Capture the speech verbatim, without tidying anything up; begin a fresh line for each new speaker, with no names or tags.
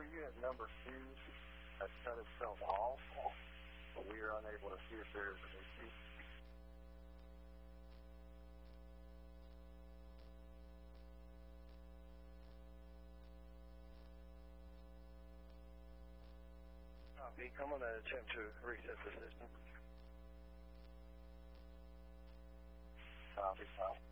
unit number two has cut itself off, but we are unable to see if there is an issue. Copy. I'm going to attempt to reset the system. Copy. Copy.